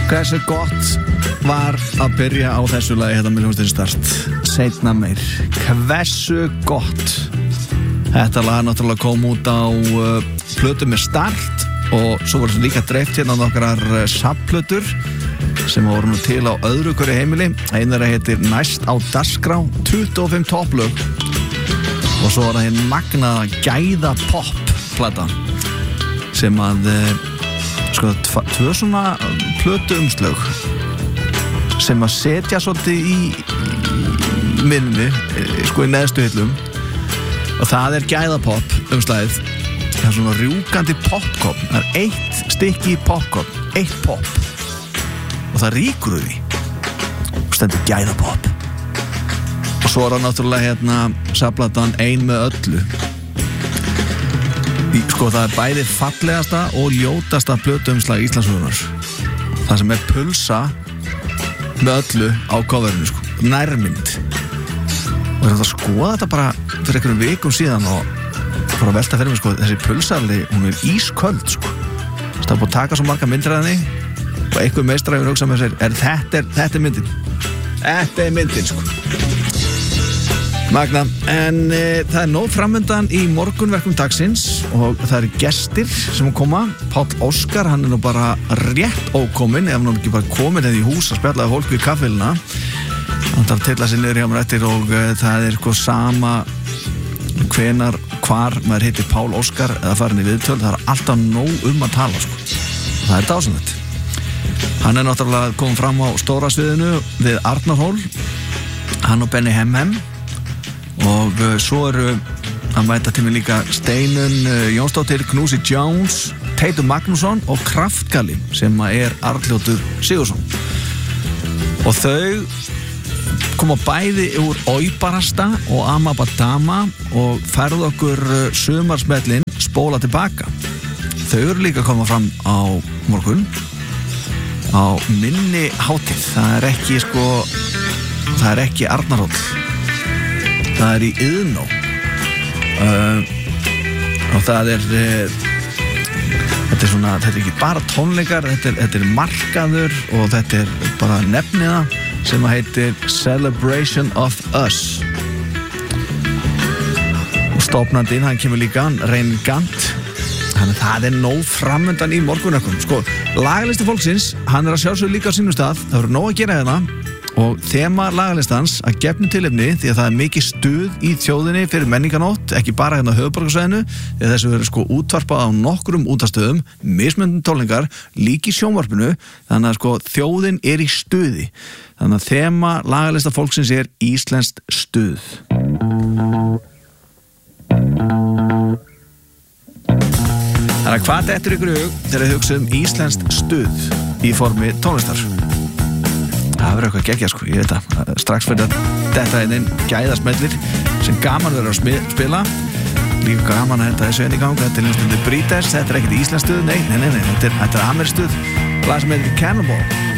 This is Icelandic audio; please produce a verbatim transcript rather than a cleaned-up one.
Hversu gott var að byrja á þessu lagi hérna með hljómsveitinni Start seinna meir. Hversu gott. Þetta lag náttúrulega kom út á uh, plötu með Start og svo voru líka dreift hérna á nokkrar uh, safnplötur sem voru nú til á öðru hverju heimili. Einar heitir Næst á dagskrá, tuttugu og fimm topplög og svo var það hinn magnaða gæða pop plata sem að uh, sko tvö svona plötu umslög sem að setja svolítið í, í minni sko í neðstu hillum og það er gæðapopp umslagið. Það er svona rjúkandi popcorn, það er eitt stykki popcorn, eitt pop og það rýkur úr því og stendur gæðapopp og svo er það náttúrulega hérna safnplatan Ein með öllu. Sko það er bæði fallegasta og ljótasta plötuumslag Íslandssögunnar. Það sem er pulsa með öllu á coverinu sko, nærmynd. Og ég ætla að skoða þetta bara fyrir einhverjum vikum síðan og fór að velta fyrir mig sko, þessi pulsarli, hún er ísköld sko. Það er búin að taka svo marga myndir að henni og einhver meistræður hugsa með sér, er þetta er, þetta er myndin. Þetta er myndin sko. Magna, en e, það er nóg framöndan í morgunverkum dagsins og það eru gestir sem koma. Páll Óskar, hann er nú bara rétt ókominn, ef hann er ekki bara komin eða í hús að spjalla fólk við kaffilina. Hann þarf að tilla sig niður hjá mér eftir og e, það er sko sama hvenar, hvar maður heitir Páll Óskar eða farin í viðtöl, það er alltaf nóg um að tala sko. Það er dásamlegt. Hann er náttúrulega komið fram á stóra sviðinu við Arnarhól, hann og Benny Hemhem. Og uh, svo eru að mæta til mig líka Steinun uh, Jónsdóttir, Knúsi Jones, Teitur Magnússon og Kraftgali sem er Arnljótur Sigursson. Og þau koma bæði úr Óibarasta og Amabadama og færðu okkur uh, sumarsmellin Spóla tilbaka. Þau eru líka að koma fram á morgun á minni hátíð. Það er ekki sko, það er ekki Arnarhól. Það er í Iðnó uh, og það er uh, þetta er svona, þetta er ekki bara tónleikar, þetta er, þetta er markaður og þetta er bara nefniða sem að heitir Celebration of Us og stofnandinn, hann kemur líka Reynir Gant, þannig að það er nóg framöndan í morgunökkum. Sko, lagalisti fólksins, hann er að sjálfsögðu líka á sínum stað, það verður nóg að gera hérna og þema lagalistans að gefnu tilefni því að það er mikið stuð í þjóðinni fyrir menninganótt, ekki bara hérna á höfuðborgarsvæðinu því að þessu verður sko útvarpað á nokkrum útastöðum, mismunandi tónleikar líka í sjónvarpinu, þannig að sko þjóðin er í stuði, þannig að þema lagalista fólksins er íslenskt stuð. Þannig að hvað dettur ykkur í hug þegar þið hugsa um íslenskt stuð í formi tónlistar? Það verður eitthvað geggja sko, ég veit það. Strax fyrir þetta einn gæðasmellir sem gaman verður að spila. Líka gaman að henda þessu einn í gang. Þetta er einhvern veginn Brítess, þetta er ekkert íslensk stuð, nei, nei, nei, nei, þetta er, þetta er amerísk stuð. Lag sem heitir Cannonball.